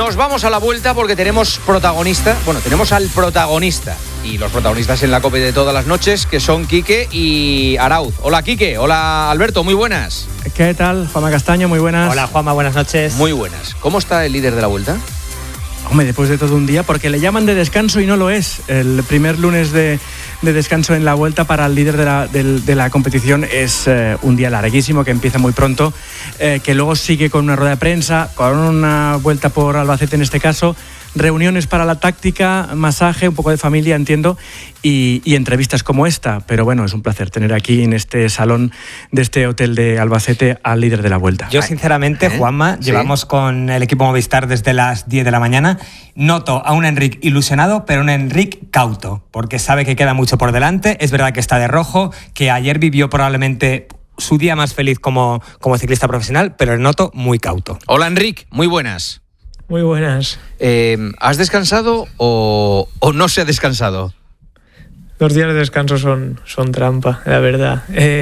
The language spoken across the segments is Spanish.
Nos vamos a la vuelta porque tenemos protagonista. Bueno, tenemos al protagonista. Y los protagonistas en la COPE de todas las noches, que son Quique y Arauz. Hola, Quique. Hola, Alberto. Muy buenas. ¿Qué tal? Juanma Castaño, muy buenas. Hola, Juanma, buenas noches. Muy buenas. ¿Cómo está el líder de la vuelta? Hombre, después de todo un día, porque le llaman de descanso y no lo es. El primer lunes de descanso en la vuelta para el líder de la competición es un día larguísimo que empieza muy pronto, que luego sigue con una rueda de prensa, con una vuelta por Albacete en este caso, reuniones para la táctica, masaje, un poco de familia, entiendo, y entrevistas como esta. Pero bueno, es un placer tener aquí en este salón de este hotel de Albacete al líder de la vuelta. Yo sinceramente, Juanma, llevamos con el equipo Movistar desde las 10 de la mañana. Noto a un Enric ilusionado, pero un Enric cauto, porque sabe que queda mucho por delante. Es verdad que está de rojo, que ayer vivió probablemente su día más feliz como ciclista profesional, pero le noto muy cauto. Hola, Enric. Muy buenas. Muy buenas. ¿Has descansado o no se ha descansado? Los días de descanso son trampa, la verdad.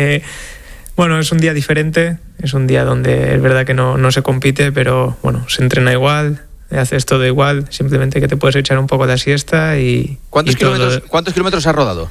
Bueno, es un día diferente, es un día donde es verdad que no se compite, pero bueno, se entrena igual, haces todo igual, simplemente que te puedes echar un poco de siesta y... ¿Cuántos kilómetros has rodado?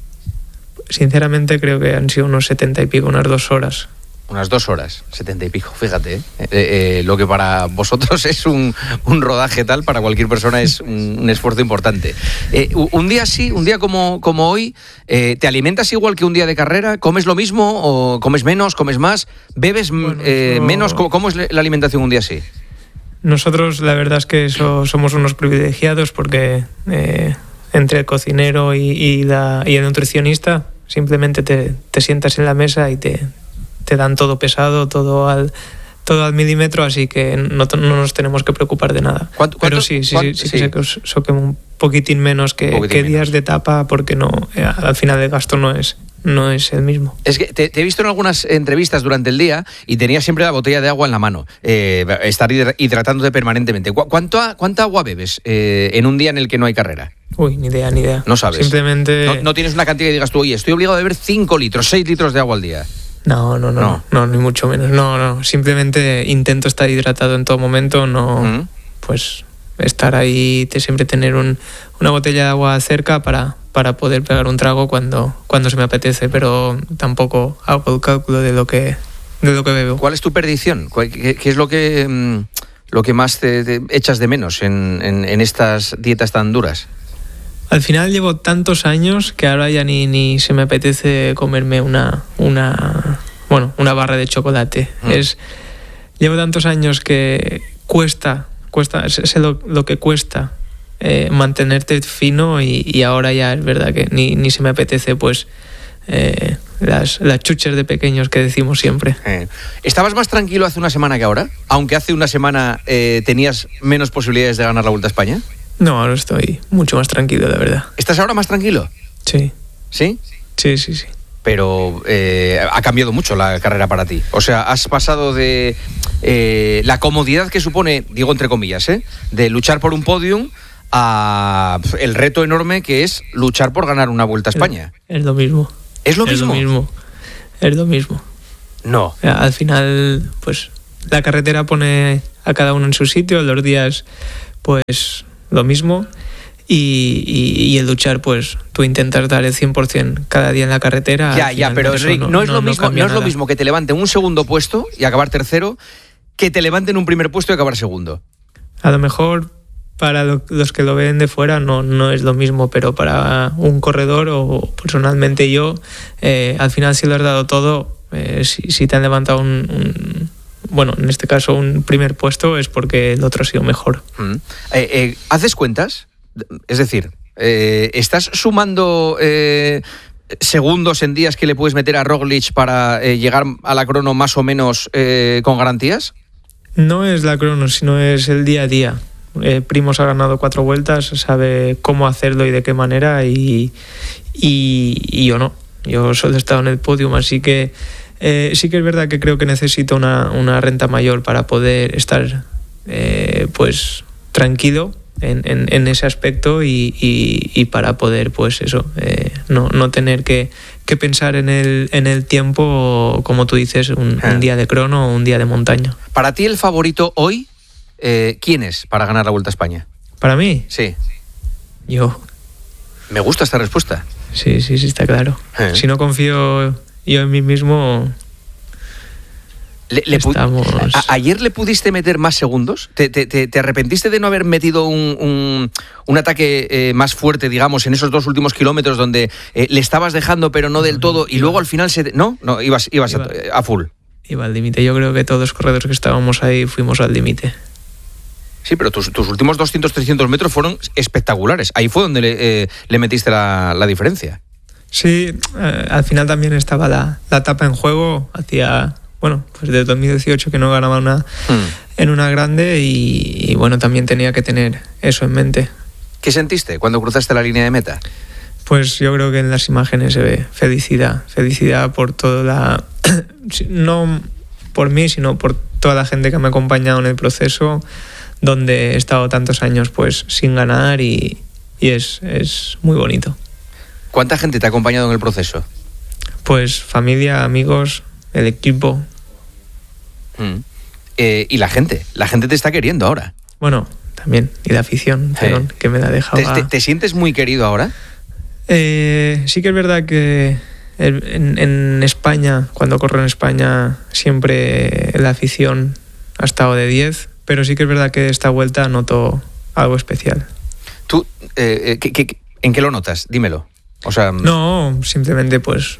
Sinceramente creo que han sido unos 70 y pico, unas 2 horas. Unas 2 horas, 70 y pico, fíjate. Lo que para vosotros es un rodaje tal, para cualquier persona es un esfuerzo importante. Un día así, un día como hoy, ¿te alimentas igual que un día de carrera? ¿Comes lo mismo o comes menos, comes más? ¿Bebes menos? ¿Cómo es la alimentación un día así? Nosotros la verdad es que somos unos privilegiados porque entre el cocinero y el nutricionista simplemente te sientas en la mesa y te dan todo pesado, todo al milímetro, así que no nos tenemos que preocupar de nada. Pero sí sé que os soquemos un poquitín menos que días de etapa, porque al final el gasto no es el mismo. Es que te he visto en algunas entrevistas durante el día y tenías siempre la botella de agua en la mano, estar hidratándote permanentemente. ¿Cuánta agua bebes en un día en el que no hay carrera? Uy, ni idea. No sabes. Simplemente... No tienes una cantidad que digas tú, oye, estoy obligado a beber 5 litros, 6 litros de agua al día. No, ni mucho menos. No, simplemente intento estar hidratado en todo momento, pues estar ahí, siempre tener una botella de agua cerca para poder pegar un trago cuando se me apetece, pero tampoco hago el cálculo de lo que bebo. ¿Cuál es tu perdición? ¿Qué es lo que más te echas de menos en estas dietas tan duras? Al final llevo tantos años que ahora ya ni se me apetece comerme una barra de chocolate. Llevo tantos años que cuesta, sé lo que cuesta mantenerte fino y ahora ya es verdad que ni se me apetece pues las chuches de pequeños que decimos siempre. ¿Estabas más tranquilo hace una semana que ahora? Aunque hace una semana tenías menos posibilidades de ganar la Vuelta a España. No, ahora estoy mucho más tranquilo, la verdad. ¿Estás ahora más tranquilo? Sí. ¿Sí? Sí. Pero ha cambiado mucho la carrera para ti. O sea, has pasado de la comodidad que supone, digo entre comillas, de luchar por un podium a el reto enorme que es luchar por ganar una Vuelta a España. Es lo mismo. ¿Es lo mismo? Es lo mismo. No. Al final, pues, la carretera pone a cada uno en su sitio, los días, pues... lo mismo y el luchar, pues tú intentas dar el 100% cada día en la carretera. Ya, pero Enric, no es lo mismo que te levanten un segundo puesto y acabar tercero que te levanten un primer puesto y acabar segundo. A lo mejor para los que lo ven de fuera no es lo mismo, pero para un corredor o personalmente yo, al final si lo has dado todo, si te han levantado bueno, en este caso un primer puesto es porque el otro ha sido mejor. ¿Haces cuentas? Es decir, ¿estás sumando segundos en días que le puedes meter a Roglic para llegar a la crono más o menos con garantías? No es la crono, sino es el día a día. Primoz ha ganado 4 vueltas, sabe cómo hacerlo y de qué manera y yo no. Yo solo he estado en el podium, así que sí que es verdad que creo que necesito una renta mayor para poder estar pues tranquilo en ese aspecto y para poder pues eso no tener que pensar en el tiempo, como tú dices, un día de crono o un día de montaña. Para ti el favorito hoy ¿quién es para ganar la Vuelta a España? Para mí, Sí. yo. Me gusta esta respuesta. Sí, está claro. Si no confío yo en mí mismo, ¿Ayer le pudiste meter más segundos? ¿Te arrepentiste de no haber metido un ataque más fuerte, digamos, en esos 2 últimos kilómetros donde le estabas dejando pero no del todo y luego al final ¿No? No, ibas a full. Iba al límite. Yo creo que todos los corredores que estábamos ahí fuimos al límite. Sí, pero tus últimos 200-300 metros fueron espectaculares. Ahí fue donde le metiste la diferencia. Sí, al final también estaba la etapa en juego. Hacía, pues desde 2018 que no ganaba en una grande y bueno, también tenía que tener eso en mente. ¿Qué sentiste cuando cruzaste la línea de meta? Pues yo creo que en las imágenes se ve felicidad por toda no por mí, sino por toda la gente que me ha acompañado en el proceso, donde he estado tantos años pues sin ganar y es muy bonito. ¿Cuánta gente te ha acompañado en el proceso? Pues familia, amigos, el equipo. Y la gente te está queriendo ahora. Bueno, también, y la afición, que me la ha dejado. ¿Te sientes muy querido ahora? Sí que es verdad que en España, cuando corro en España, siempre la afición ha estado de 10, pero sí que es verdad que esta vuelta noto algo especial. ¿Tú en qué lo notas? Dímelo. O sea, no, simplemente pues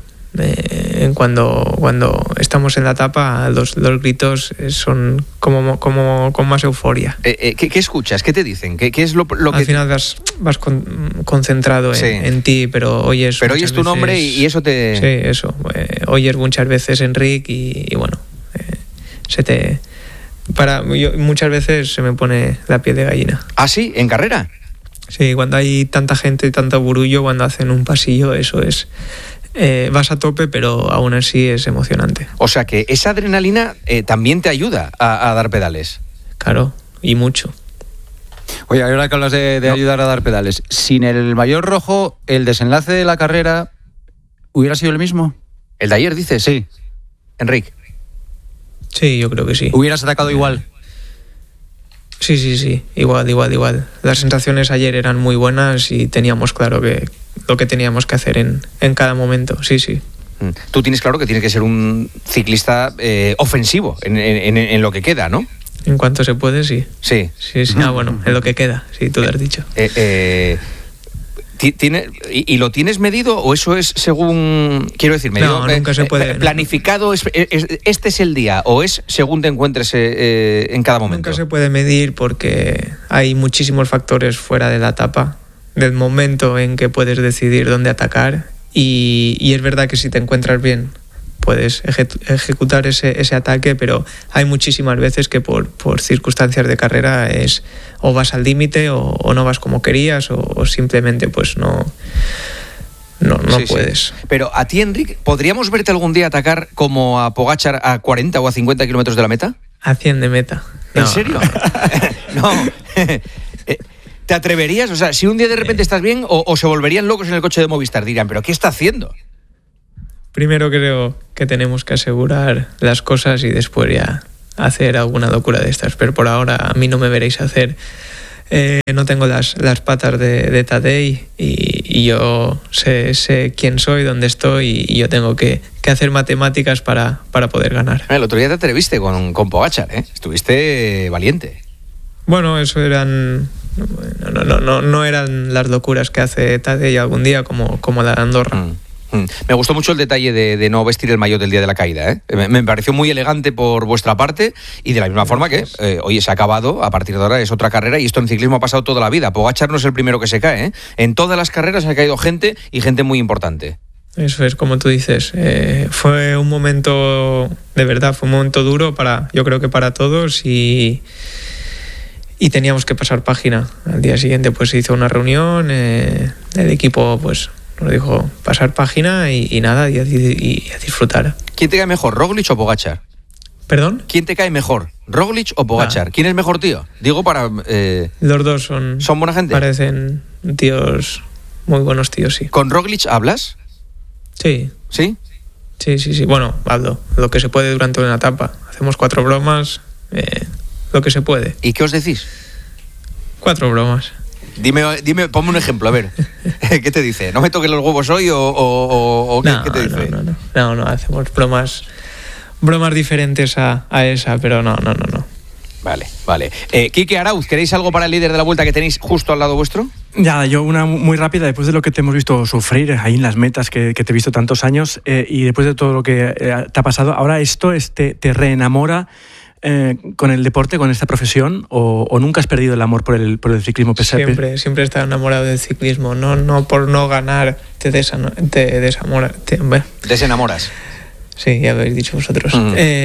cuando estamos en la etapa los gritos son como con más euforia. ¿Qué escuchas? ¿Qué te dicen? ¿Qué es lo que...? Al final vas concentrado en ti, pero oyes tu nombre y eso te... Sí, eso. Oyes muchas veces Enric y bueno, muchas veces se me pone la piel de gallina. ¿Ah, sí? ¿En carrera? Sí, cuando hay tanta gente y tanto burullo, cuando hacen un pasillo, eso es... vas a tope, pero aún así es emocionante. O sea que esa adrenalina también te ayuda a dar pedales. Claro, y mucho. Oye, ahora que hablas de ayudar a dar pedales, sin el maillot rojo, ¿el desenlace de la carrera hubiera sido el mismo? ¿El de ayer, dices? Sí. Enric. Sí, yo creo que sí. ¿Hubieras atacado igual? Sí. Igual. Las sensaciones ayer eran muy buenas y teníamos claro que lo que teníamos que hacer en cada momento. Sí. Tú tienes claro que tienes que ser un ciclista ofensivo en lo que queda, ¿no? En cuanto se puede, sí. Sí. Bueno, en lo que queda, sí, tú lo has dicho. ¿Y lo tienes medido o eso es según, quiero decir, medido, no, nunca se puede, planificado, este es el día o es según te encuentres en cada momento? Nunca se puede medir porque hay muchísimos factores fuera de la etapa, del momento en que puedes decidir dónde atacar y es verdad que si te encuentras bien puedes ejecutar ese ataque, pero hay muchísimas veces que por circunstancias de carrera es o vas al límite o no vas como querías o simplemente pues no puedes. Sí. Pero a ti, Enric, ¿podríamos verte algún día atacar como a Pogačar a 40 o a 50 kilómetros de la meta? A 100 de meta. ¿En serio? No. ¿Te atreverías? O sea, si un día de repente estás bien o se volverían locos en el coche de Movistar, dirán, ¿pero qué está haciendo? Primero creo que tenemos que asegurar las cosas y después ya hacer alguna locura de estas. Pero por ahora a mí no me veréis hacer. No tengo las patas de Tadej y yo sé quién soy, dónde estoy y yo tengo que hacer matemáticas para poder ganar. El otro día te atreviste con Pogačar, ¿eh? Estuviste valiente. Bueno, eso eran... No eran las locuras que hace Tadej algún día como la de Andorra. Me gustó mucho el detalle de no vestir el maillot del día de la caída, ¿eh? Me pareció muy elegante por vuestra parte y de la misma forma que, oye, se ha acabado, a partir de ahora es otra carrera y esto en ciclismo ha pasado toda la vida. Pogačar no es el primero que se cae, ¿eh? En todas las carreras ha caído gente y gente muy importante. Eso es, como tú dices, fue un momento, de verdad, fue un momento duro yo creo que para todos y teníamos que pasar página. Al día siguiente pues se hizo una reunión, el equipo pues nos dijo pasar página y nada, y a disfrutar. ¿Quién te cae mejor, Roglic o Pogačar? ¿Perdón? ¿Quién te cae mejor, Roglic o Pogačar? ¿Quién es mejor tío? Digo para... Los dos son buena gente. Parecen tíos, muy buenos tíos, sí. ¿Con Roglic hablas? Sí. ¿Sí? Sí. Bueno, hablo lo que se puede durante una etapa. Hacemos 4 bromas, lo que se puede. ¿Y qué os decís? 4 bromas. Dime, ponme un ejemplo, a ver. ¿Qué te dice? ¿No me toques los huevos hoy o no, qué te dice? No, hacemos bromas diferentes a esa, pero no. Vale. Quique, Arauz, ¿queréis algo para el líder de la Vuelta que tenéis justo al lado vuestro? Ya, yo una muy rápida, después de lo que te hemos visto sufrir ahí en las metas, que te he visto tantos años, y después de todo lo que te ha pasado, ahora esto te reenamora con el deporte, con esta profesión, o nunca has perdido el amor por el ciclismo? Siempre he estado enamorado del ciclismo, no por no ganar te desamoras. Desenamoras. Sí, ya habéis dicho vosotros.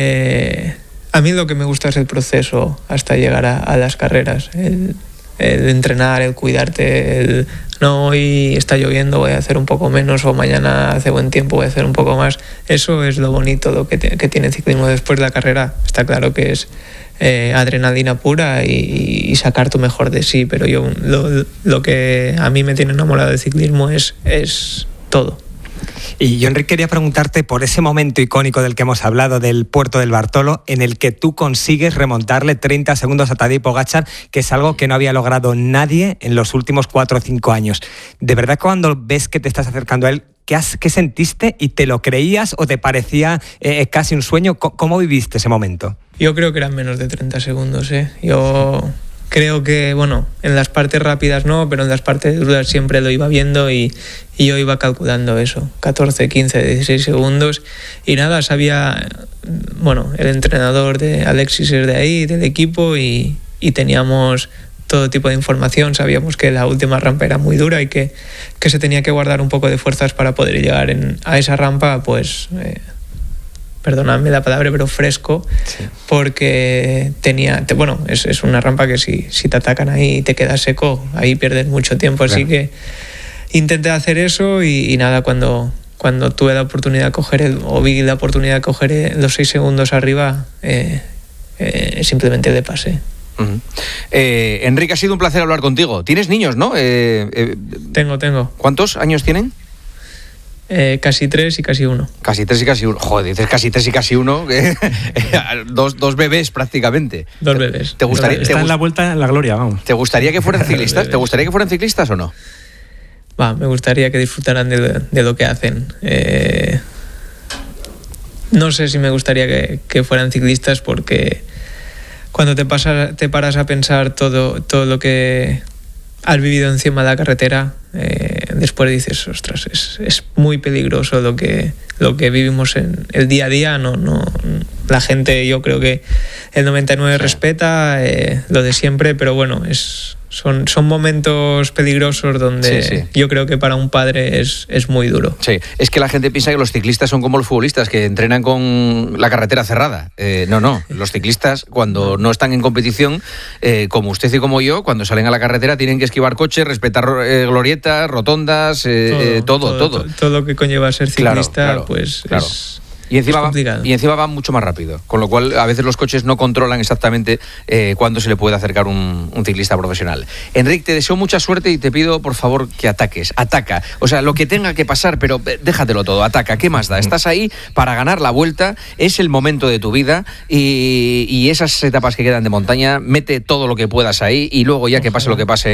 A mí lo que me gusta es el proceso hasta llegar a las carreras, el entrenar, el cuidarte, no, hoy está lloviendo, voy a hacer un poco menos, o mañana hace buen tiempo, voy a hacer un poco más. Eso es lo bonito, lo que tiene el ciclismo después de la carrera. Está claro que es adrenalina pura y sacar tu mejor de sí, pero yo lo que a mí me tiene enamorado del ciclismo es todo. Y yo, Enric, quería preguntarte por ese momento icónico del que hemos hablado, del Puerto del Bartolo, en el que tú consigues remontarle 30 segundos a Tadej Pogačar, que es algo que no había logrado nadie en los últimos 4 o 5 años. ¿De verdad cuando ves que te estás acercando a él, qué sentiste y te lo creías o te parecía casi un sueño? ¿Cómo viviste ese momento? Yo creo que eran menos de 30 segundos, Yo creo que, en las partes rápidas no, pero en las partes duras siempre lo iba viendo y yo iba calculando eso, 14, 15, 16 segundos. Y nada, sabía, el entrenador de Alexis es de ahí, del equipo, y teníamos todo tipo de información. Sabíamos que la última rampa era muy dura y que se tenía que guardar un poco de fuerzas para poder llegar a esa rampa, pues... perdonadme la palabra, pero fresco, sí. Porque es una rampa que si te atacan ahí y te quedas seco, ahí pierdes mucho tiempo, claro. Así que intenté hacer eso y nada, cuando tuve la oportunidad de coger vi la oportunidad de coger los 6 segundos arriba, simplemente le pasé. Uh-huh. Enric, ha sido un placer hablar contigo. Tienes niños, ¿no? Tengo. ¿Cuántos años tienen? Casi 3 y casi 1. Casi 3 y casi 1. Joder, dices casi 3 y casi 1. Dos bebés prácticamente. 2 bebés. ¿Te gustaría, está en la vuelta en la gloria, vamos. ¿Te gustaría que fueran ciclistas? ¿Te gustaría que fueran ciclistas o no? Me gustaría que disfrutaran de lo que hacen. No sé si me gustaría que fueran ciclistas, porque cuando te paras a pensar todo lo que has vivido encima de la carretera, después dices, ostras, es muy peligroso lo que vivimos en el día a día. No, la gente, yo creo que el 99% respeta lo de siempre, pero son momentos peligrosos donde yo creo que para un padre es muy duro. Sí, es que la gente piensa que los ciclistas son como los futbolistas, que entrenan con la carretera cerrada. No, los ciclistas cuando no están en competición, como usted y como yo, cuando salen a la carretera tienen que esquivar coches, respetar glorietas, rotondas, todo. Todo lo que conlleva ser ciclista, claro. Es... Y encima va mucho más rápido, con lo cual a veces los coches no controlan exactamente cuándo se le puede acercar un ciclista profesional. Enric, te deseo mucha suerte y te pido por favor que ataca, o sea, lo que tenga que pasar, pero déjatelo todo, ataca, ¿qué más da? Estás ahí para ganar la Vuelta, es el momento de tu vida y esas etapas que quedan de montaña, mete todo lo que puedas ahí y luego ya que pase lo que pase